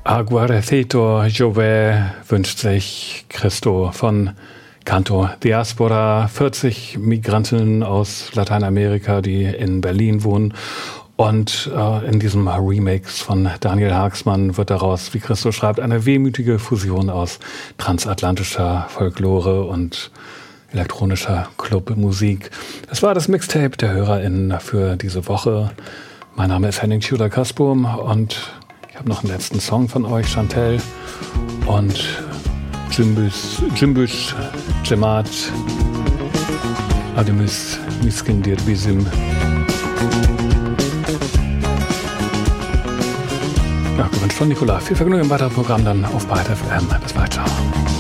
Aguarecido Jove wünscht sich Christo von Canto Diaspora, 40 Migranten aus Lateinamerika, die in Berlin wohnen. Und in diesem Remix von Daniel Haagsmann wird daraus, wie Christo schreibt, eine wehmütige Fusion aus transatlantischer Folklore und elektronischer Clubmusik. Das war das Mixtape der HörerInnen für diese Woche. Mein Name ist Henning Schüler-Kasburm und ich habe noch einen letzten Song von euch, Chantel und Jimbus Cemat Ademus Miskindir Bizim. Ja, gewünscht von Nicola. Viel Vergnügen im weiteren Programm dann auf Byte FM. Bis bald, ciao.